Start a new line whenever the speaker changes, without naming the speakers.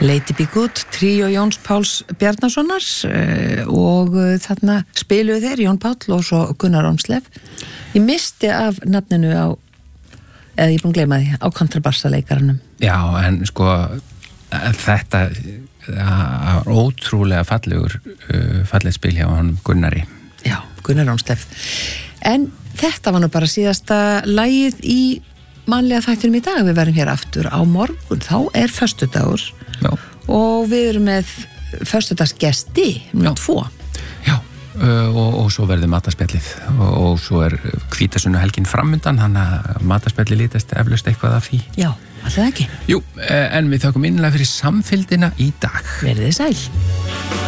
Lady Be Good, tríó Jóns Páls Bjarnasonar og þarna spiluðu þeir Jón Páll og svo Gunnar Ormslev. Ég misti af nafninu á, eða ég er búin að gleyma því, á kontrabassaleikaranum.
Já, en sko þetta var ótrúlega falleg spil hjá honum Gunnari.
Já, Gunnar Ormslev. En þetta var nú bara síðasta lagið í mannlega þættinum í dag. Við verðum hér aftur á morgun, þá föstudagur.
Já.
Og við erum með föstudagsgesti, númer 2.
Já, og svo verður matarspjallið og svo hvítasunnuhelgin framundan, þannig að matarspjallið lítast eflaust eitthvað af því.
Já, það ekki.
Jú, en við þökkum innlega fyrir samfylgdina í dag.
Verðið sæl.